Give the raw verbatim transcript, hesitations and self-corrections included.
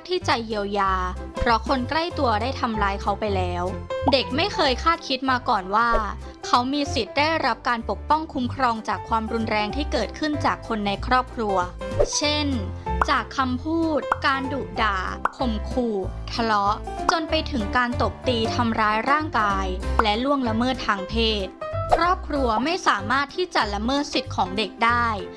ที่จะเยียวยาเพราะคนใกล้ตัวได้ทำร้ายเขาไปแล้วเด็กไม่เคยคาดคิดมาก่อนว่าเขามีสิทธิ์ได้รับการปกป้องคุ้มครองจากความรุนแรงที่เกิดขึ้นจากคนในครอบครัวเช่นจากคำพูดการดุด่าข่มขู่ทะเลาะจนไปถึงการตบตีทำร้ายร่างกายและล่วงละเมิดทางเพศครอบครัวไม่สามารถที่จะละเมิดสิทธิ์ของเด็กได้